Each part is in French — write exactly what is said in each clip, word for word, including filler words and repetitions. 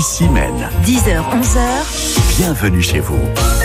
Ici Maine. dix heures, onze heures. Bienvenue chez vous.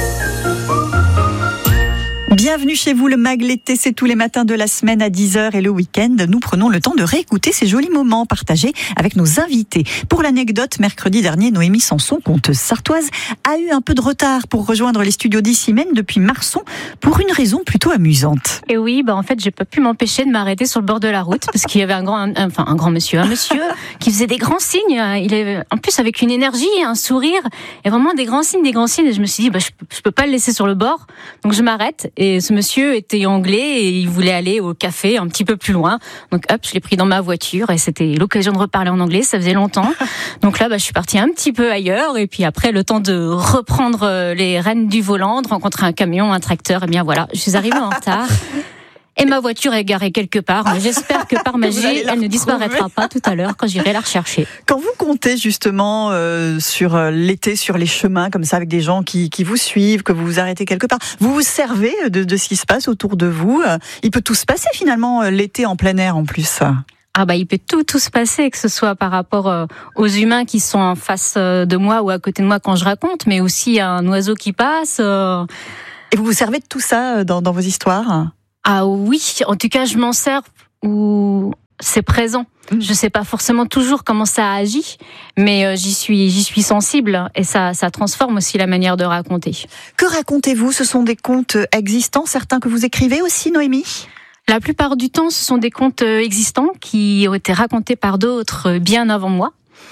Bienvenue chez vous, le Mag l'été, c'est tous les matins de la semaine à dix heures et le week-end, nous prenons le temps de réécouter ces jolis moments partagés avec nos invités. Pour l'anecdote, mercredi dernier, Noémie Sanson, conteuse sartoise, a eu un peu de retard pour rejoindre les studios d'Ici Maine depuis Marson pour une raison plutôt amusante. Et oui, bah en fait, j'ai pas pu m'empêcher de m'arrêter sur le bord de la route parce qu'il y avait un grand, un, enfin un grand monsieur, un monsieur qui faisait des grands signes. Il est en plus avec une énergie, un sourire, et vraiment des grands signes, des grands signes. Et je me suis dit, bah je, je peux pas le laisser sur le bord, donc je m'arrête. Et ce monsieur était anglais et il voulait aller au café un petit peu plus loin. Donc hop, je l'ai pris dans ma voiture et c'était l'occasion de reparler en anglais. Ça faisait longtemps. Donc là, bah, je suis partie un petit peu ailleurs. Et puis après, le temps de reprendre les rênes du volant, de rencontrer un camion, un tracteur. Et bien voilà, je suis arrivée en retard. Et ma voiture est garée quelque part. Mais j'espère que par magie, elle ne disparaîtra pas tout à l'heure quand j'irai la rechercher. Quand vous comptez justement euh, sur l'été, sur les chemins comme ça, avec des gens qui, qui vous suivent, que vous vous arrêtez quelque part, vous vous servez de, de ce qui se passe autour de vous. Il peut tout se passer finalement l'été en plein air en plus. Ah bah il peut tout tout se passer, que ce soit par rapport euh, aux humains qui sont en face de moi ou à côté de moi quand je raconte, mais aussi à un oiseau qui passe. Euh... Et vous vous servez de tout ça dans, dans vos histoires ? Ah oui, en tout cas je m'en sers où c'est présent. Je sais pas forcément toujours comment ça agit, mais euh, j'y suis j'y suis sensible et ça ça transforme aussi la manière de raconter. Que racontez-vous ? Ce sont des contes existants, certains que vous écrivez aussi, Noémie ? La plupart du temps, ce sont des contes existants qui ont été racontés par d'autres bien avant moi.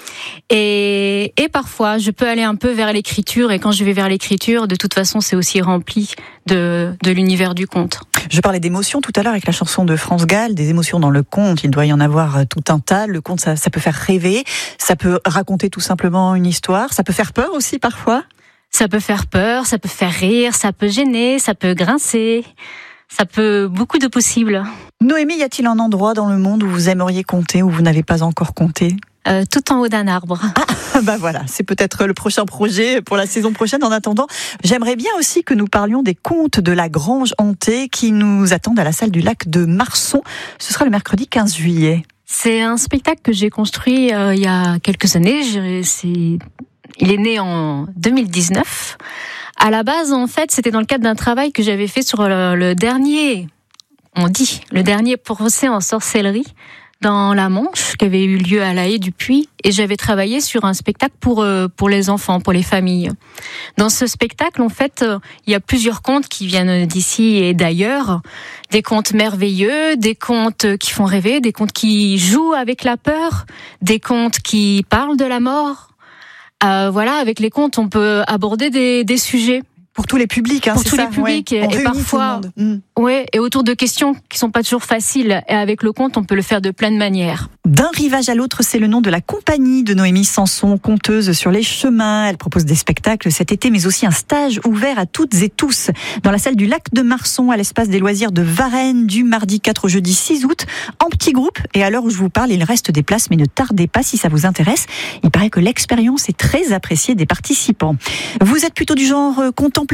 Et, et parfois, je peux aller un peu vers l'écriture. Et quand je vais vers l'écriture, de toute façon, c'est aussi rempli de, de l'univers du conte. Je parlais d'émotions tout à l'heure avec la chanson de France Gall, des émotions dans le conte. Il doit y en avoir tout un tas. Le conte, ça, ça peut faire rêver. Ça peut raconter tout simplement une histoire. Ça peut faire peur aussi parfois. Ça peut faire peur, ça peut faire rire, ça peut gêner, ça peut grincer. Ça peut beaucoup de possibles. Noémie, y a-t-il un endroit dans le monde où vous aimeriez compter, où vous n'avez pas encore compté ? Euh, tout en haut d'un arbre. Ah, bah voilà, c'est peut-être le prochain projet pour la saison prochaine. En attendant, j'aimerais bien aussi que nous parlions des contes de la Grange hantée qui nous attendent à la salle du lac de Marson. Ce sera le mercredi quinze juillet. C'est un spectacle que j'ai construit euh, il y a quelques années. Je, c'est... Il est né en deux mille dix-neuf. À la base, en fait, c'était dans le cadre d'un travail que j'avais fait sur le, le dernier, on dit, le dernier procès en sorcellerie dans la Manche, qui avait eu lieu à La Haye-du-Puy, et j'avais travaillé sur un spectacle pour euh, pour les enfants, pour les familles. Dans ce spectacle, en fait, euh, il y a plusieurs contes qui viennent d'ici et d'ailleurs, des contes merveilleux, des contes qui font rêver, des contes qui jouent avec la peur, des contes qui parlent de la mort. Euh, voilà, avec les contes, on peut aborder des, des sujets. Pour tous les publics, hein, pour c'est tous ça, les publics, ouais. et, et parfois, mmh. ouais, et autour de questions qui sont pas toujours faciles. Et avec le conte, on peut le faire de plein de manières. D'un rivage à l'autre, c'est le nom de la compagnie de Noémie Sanson, conteuse sur les chemins. Elle propose des spectacles cet été, mais aussi un stage ouvert à toutes et tous dans la salle du lac de Marson, à l'espace des loisirs de Varennes, du mardi quatre au jeudi six août, en petit groupe. Et à l'heure où je vous parle, il reste des places, mais ne tardez pas si ça vous intéresse. Il paraît que l'expérience est très appréciée des participants. Vous êtes plutôt du genre contemplatif ?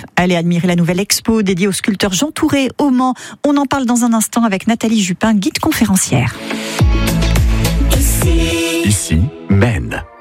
Allez admirer la nouvelle expo dédiée au sculpteur Jean Touré au Mans. On en parle dans un instant avec Nathalie Jupin, guide conférencière. Ici Maine.